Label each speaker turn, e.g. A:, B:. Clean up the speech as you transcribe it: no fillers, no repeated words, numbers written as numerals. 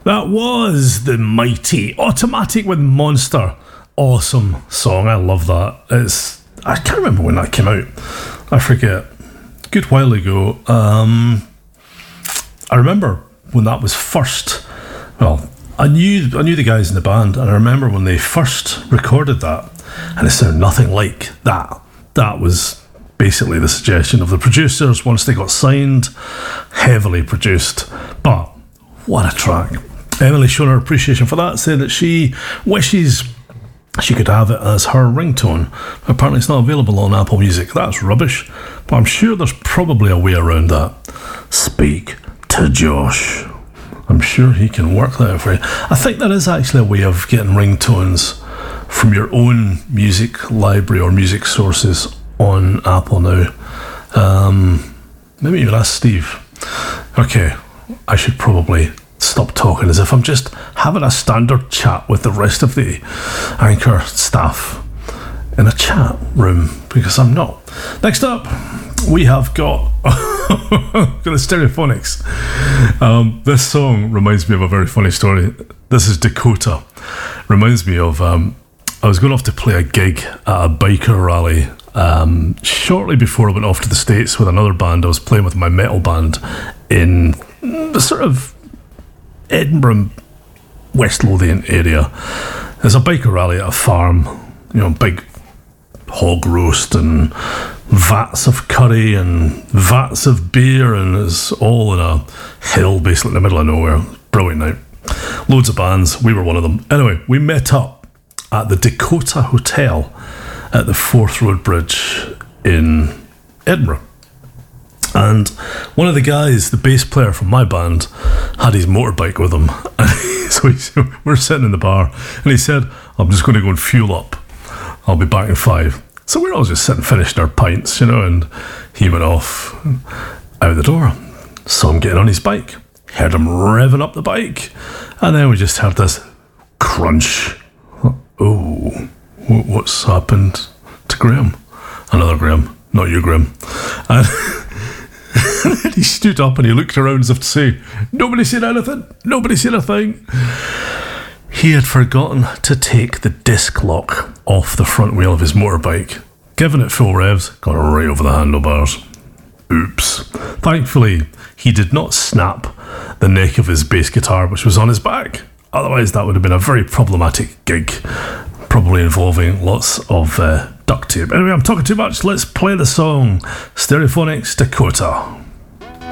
A: That was the mighty Automatic with Monster. Awesome song. I love that. I can't remember when that came out. I forget. Good while ago. I remember when that was first. Well, I knew the guys in the band, and I remember when they first recorded that, and it sounded nothing like that. That was basically the suggestion of the producers once they got signed. Heavily produced, but what a track. Emily showing her appreciation for that, saying that she wishes she could have it as her ringtone. Apparently it's not available on Apple Music. That's rubbish, but I'm sure there's probably a way around that. Speak to Josh. I'm sure he can work that out for you. I think there is actually a way of getting ringtones from your own music library or music sources on Apple now. Maybe even ask Steve. Okay, I should probably stop talking as if I'm just having a standard chat with the rest of the Anchor staff in a chat room, because I'm not. Next up, we have got the Stereophonics. This song reminds me of a very funny story. This is Dakota. Reminds me of I was going off to play a gig at a biker rally shortly before I went off to the States with another band. I was playing with my metal band in the sort of Edinburgh, West Lothian area. There's a biker rally at a farm, big hog roast and vats of curry and vats of beer, and it's all in a hill basically in the middle of nowhere. Brilliant night. Loads of bands. We were one of them. Anyway, we met up at the Dakota Hotel at the Forth Road Bridge in Edinburgh. And one of the guys, the bass player from my band, had his motorbike with him. So we're sitting in the bar, and he said, I'm just going to go and fuel up. I'll be back in 5. So we're all just sitting finishing our pints, and he went off out the door. Saw him getting on his bike. Heard him revving up the bike. And then we just heard this crunch. Oh, what's happened to Graham? Another Graham, not you, Graham. And then he stood up and he looked around as if to say, nobody seen anything, nobody seen a thing. He had forgotten to take the disc lock off the front wheel of his motorbike. Giving it full revs, got right over the handlebars. Oops. Thankfully, he did not snap the neck of his bass guitar, which was on his back. Otherwise, that would have been a very problematic gig, probably involving lots of duct tape. Anyway, I'm talking too much. Let's play the song Stereophonics Dakota.